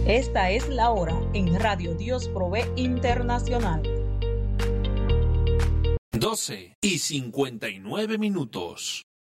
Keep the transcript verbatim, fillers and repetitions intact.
Esta es la hora en Radio Dios Provee Internacional. doce y cincuenta y nueve minutos.